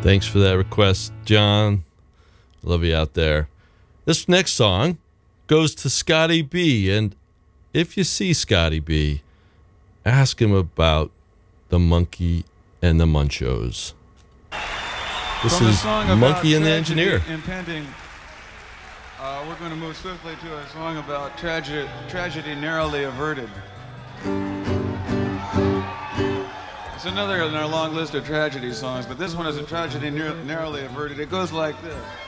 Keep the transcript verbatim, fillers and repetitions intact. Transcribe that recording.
Thanks for that request, John. Love you out there. This next song goes to Scotty B. And if you see Scotty B, ask him about the Monkey and the Munchos. This From is Monkey and the tragedy Engineer. Impending. Uh, we're going to move swiftly to a song about tragedy, tragedy narrowly averted. It's another in our long list of tragedy songs, but this one is a tragedy near, narrowly averted. It goes like this.